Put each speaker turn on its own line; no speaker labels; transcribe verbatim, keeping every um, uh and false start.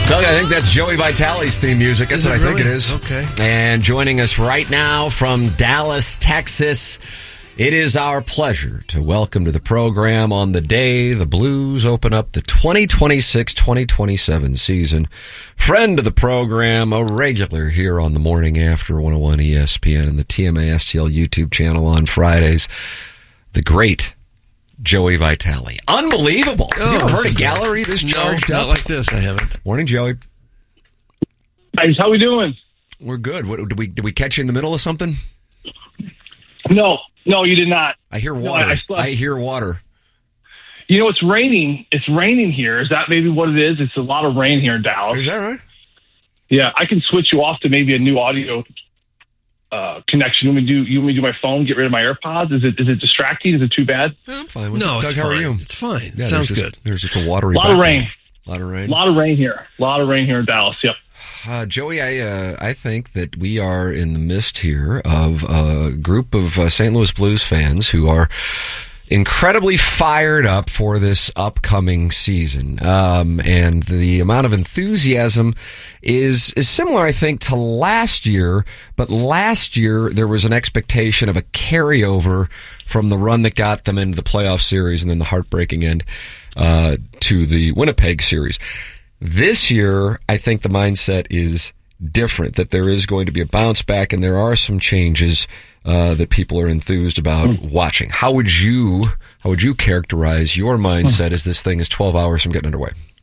Doug, I think that's Joey Vitale's theme music. That's
Is
what
it
I think
really?
it is.
Okay.
And joining us right now from Dallas, Texas, it is our pleasure to welcome to the program on the day the Blues open up the twenty twenty-six twenty twenty-seven season. Friend of the program, a regular here on the Morning After one oh one E S P N and the T M A S T L YouTube channel on Fridays, the great Joey Vitale. Unbelievable.
Oh,
Have you ever heard a
this is
gallery
nice.
this
No,
charged
not
up?
like this. I haven't.
Morning, Joey.
Guys, how we doing?
We're good. What, did we did we catch you in the middle of something?
No, no, you did not.
I hear
No,
water.
I
I,
slept.
hear water.
You know, it's raining. It's raining here. Is that maybe what it is? It's a lot of rain here in Dallas.
Is that right?
Yeah, I can switch you off to maybe a new audio uh, connection. You want me to do? You want me to do my phone? Get rid of my AirPods? Is it is it distracting? Is it too bad?
No, I'm fine with
No,
it. Doug,
it's
how
fine.
are you?
It's fine.
Yeah,
Sounds
there's
good.
Just, there's just a watery
A lot of
background.
rain.
A lot of
A
rain.
lot of rain here. A lot of rain here in Dallas. Yep.
Uh, Joey, I uh, I think that we are in the midst here of a group of uh, Saint Louis Blues fans who are incredibly fired up for this upcoming season. Um, and the amount of enthusiasm is is similar, I think, to last year. But last year, there was an expectation of a carryover from the run that got them into the playoff series and then the heartbreaking end uh, to the Winnipeg series. This year, I think the mindset is different, that there is going to be a bounce back and there are some changes uh, that people are enthused about mm. watching. How would you how would you characterize your mindset mm. as this thing is twelve hours from getting underway?